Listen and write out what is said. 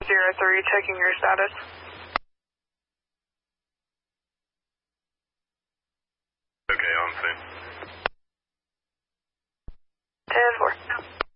303, checking your status. Okay, on scene. 10-4.